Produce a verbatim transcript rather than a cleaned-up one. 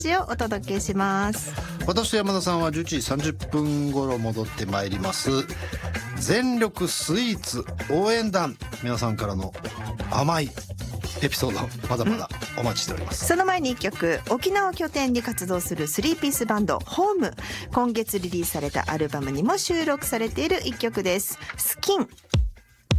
をお届けします。 私山田さんはじゅういちじさんじゅっぷん頃戻ってまいります。全力スイーツ応援団、皆さんからの甘いエピソードまだまだお待ちしております、 うん、その前にいっきょく、沖縄を拠点に活動するスリーピースバンドホーム、今月リリースされたアルバムにも収録されているいっきょくです。スキン。